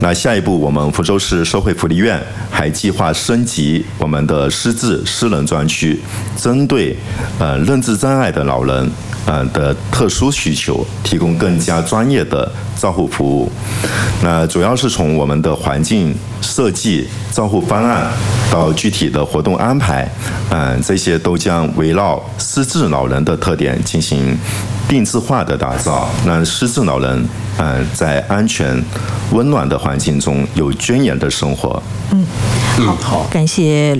那下一步，我们福州市社会福利院还计划升级我们的失智失能专区，针对认知障碍的老人的特殊需求，提供更加专业的照护服务。那主要是从我们的环境设计、照护方案到具体的活动安排，这些都将围绕失智老人的特点进行定制化的打造，让失智老人在安全、温暖的环境中有尊严的生活。 好，感谢